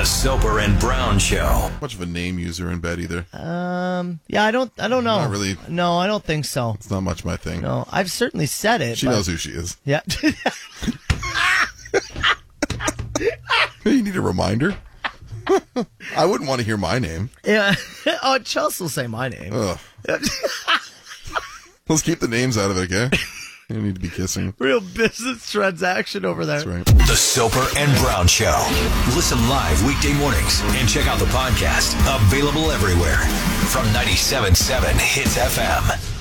The Soper and Brown Show. Much of a name user in bed either. Yeah, I don't know. Not really. No, I don't think so. It's not much my thing. No, I've certainly said it. She knows who she is. Yeah. You need a reminder? I wouldn't want to hear my name. Yeah. Oh, Chelsea will say my name. Ugh. Let's keep the names out of it, okay? You need to be kissing. Real business transaction over there. That's right. The Soper and Brown Show. Listen live weekday mornings and check out the podcast. Available everywhere from 97.7 Hits FM.